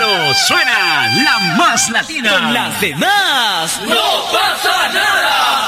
suena La Más Latina. Con las demás no pasa nada.